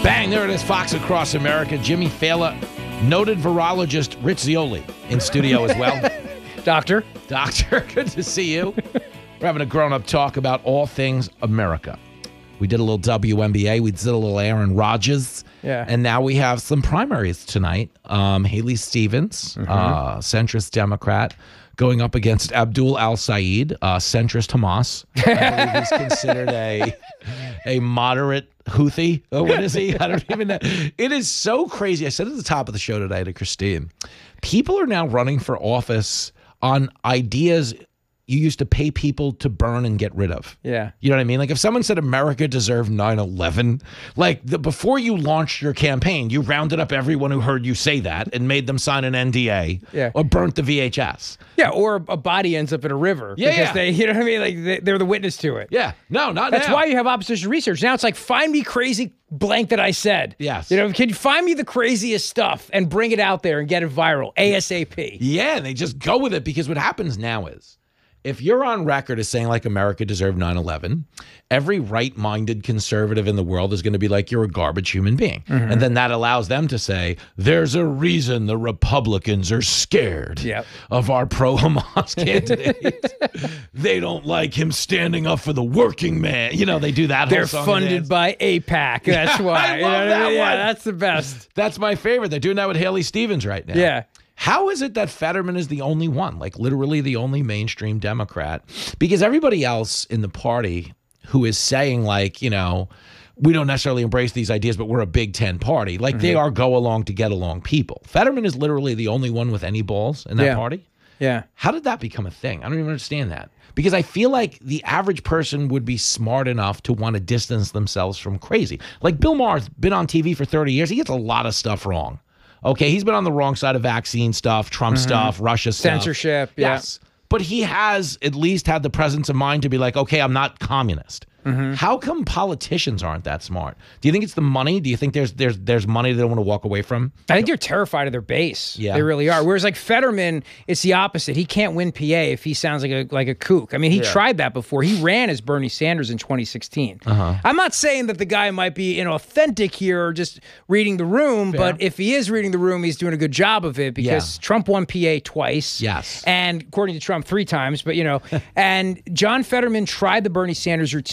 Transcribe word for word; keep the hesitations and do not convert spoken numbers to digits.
Bang, there it is, Fox Across America. Jimmy Fallon, noted virologist Rich Zeoli in studio as well. Doctor. Doctor, good to see you. We're having a grown-up talk about all things America. We did a little W N B A. We did a little Aaron Rodgers. Yeah. And now we have some primaries tonight. Um, Haley Stevens, mm-hmm. uh, centrist Democrat, going up against Abdul Al-Sayed, uh, centrist Hamas. I believe he's considered a, a moderate Houthi. Oh, what is he? I don't even know. It is so crazy. I said at the top of the show today to Christine, people are now running for office on ideas you used to pay people to burn and get rid of. Yeah. You know what I mean? Like if someone said America deserved nine eleven, like the, before you launched your campaign, you rounded up everyone who heard you say that and made them sign an N D A yeah. or burnt the V H S. Yeah, or a body ends up in a river. Yeah, because yeah. they, you know what I mean? Like they, they're the witness to it. Yeah. No, not That's now. why you have opposition research. Now it's like, find me crazy blank that I said. Yes. You know, can you find me the craziest stuff and bring it out there and get it viral ASAP? Yeah, and they just go with it because what happens now is, if you're on record as saying like America deserved nine eleven, every right-minded conservative in the world is going to be like, you're a garbage human being. Mm-hmm. And then that allows them to say, there's a reason the Republicans are scared yep. of our pro-Hamas candidate. They don't like him standing up for the working man. You know, they do that whole They're song funded by AIPAC. That's why. I you know love what that I mean? one. Yeah, that's the best. That's my favorite. They're doing that with Haley Stevens right now. Yeah. How is it that Fetterman is the only one, like literally the only mainstream Democrat? Because everybody else in the party who is saying like, you know, we don't necessarily embrace these ideas, but we're a Big Ten party. Like mm-hmm. they are go along to get along people. Fetterman is literally the only one with any balls in that yeah. party. Yeah. How did that become a thing? I don't even understand that. Because I feel like the average person would be smart enough to want to distance themselves from crazy. Like Bill Maher's been on T V for thirty years. He gets a lot of stuff wrong. Okay, he's been on the wrong side of vaccine stuff, Trump mm-hmm. stuff, Russia stuff. Censorship, yeah. Yes. But he has at least had the presence of mind to be like, okay, I'm not communist. Mm-hmm. How come politicians aren't that smart? Do you think it's the money? Do you think there's there's there's money they don't want to walk away from? I think they're terrified of their base. Yeah. They really are. Whereas like Fetterman, it's the opposite. He can't win P A if he sounds like a like a kook. I mean, he yeah. tried that before. He ran as Bernie Sanders in twenty sixteen. Uh-huh. I'm not saying that the guy might be inauthentic here or just reading the room, Fair. But if he is reading the room, he's doing a good job of it because yeah. Trump won P A twice. Yes. And according to Trump, three times. But, you know, and John Fetterman tried the Bernie Sanders routine.